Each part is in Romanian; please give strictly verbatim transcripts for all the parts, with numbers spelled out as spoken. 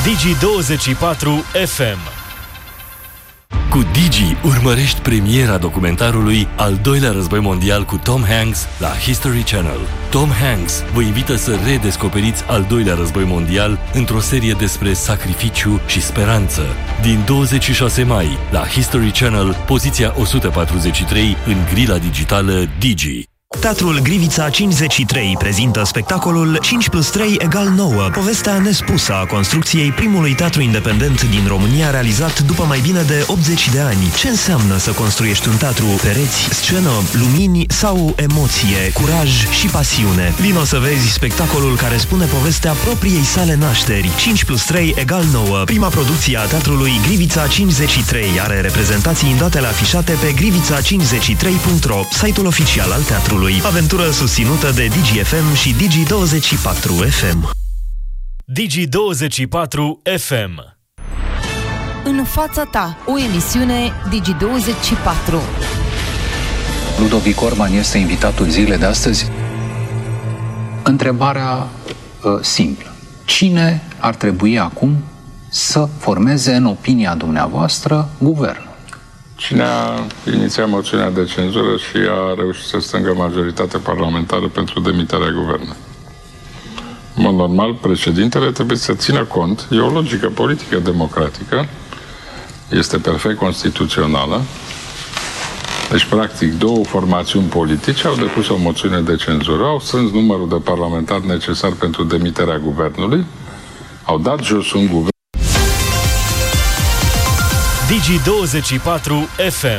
Digi douăzeci și patru F M. Cu Digi urmărești premiera documentarului Al doilea război mondial cu Tom Hanks la History Channel. Tom Hanks vă invită să redescoperiți al doilea război mondial într-o serie despre sacrificiu și speranță. Din douăzeci și șase mai la History Channel, poziția o sută patruzeci și trei în grila digitală Digi. Teatrul Grivița cincizeci și trei prezintă spectacolul cinci plus trei egal nouă, povestea nespusă a construcției primului teatru independent din România realizat după mai bine de optzeci de ani. Ce înseamnă să construiești un teatru? Pereți, scenă, lumini sau emoție, curaj și pasiune? Vino să vezi spectacolul care spune povestea propriei sale nașteri. cinci plus trei egal nouă, prima producție a teatrului Grivița cincizeci și trei, are reprezentații în datele afișate pe grivița cincizeci și trei punct ro, site-ul oficial al teatrului. Aventură susținută de Digi F M și Digi douăzeci și patru F M. Digi douăzeci și patru F M. În fața ta, o emisiune Digi douăzeci și patru. Ludovic Orban este invitatul zilei de astăzi. Întrebarea uh, simplă. Cine ar trebui acum să formeze, în opinia dumneavoastră, guvernul? Cine a inițiat moțiunea de cenzură și a reușit să strângă majoritate parlamentară pentru demiterea guvernului. În mod normal, președintele trebuie să țină cont, e o logică politică democratică, este perfect constituțională. Deci, practic, două formațiuni politice au depus o moțiune de cenzură, au strâns numărul de parlamentari necesar pentru demiterea guvernului, au dat jos un guvern. Digi douăzeci și patru F M.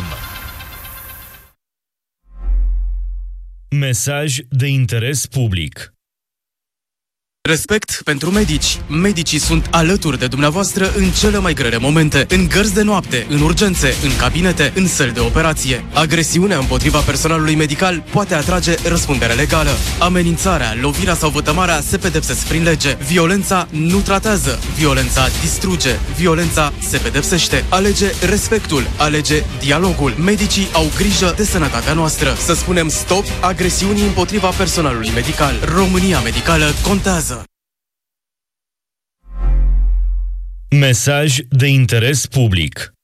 Mesaj de interes public. Respect pentru medici. Medicii sunt alături de dumneavoastră în cele mai grele momente, în gărzi de noapte, în urgențe, în cabinete, în săli de operație. Agresiunea împotriva personalului medical poate atrage răspundere legală. Amenințarea, lovirea sau vătămarea se pedepsesc prin lege. Violența nu tratează. Violența distruge. Violența se pedepsește. Alege respectul. Alege dialogul. Medicii au grijă de sănătatea noastră. Să spunem stop agresiunii împotriva personalului medical. România medicală contează. Mesaj de interes public.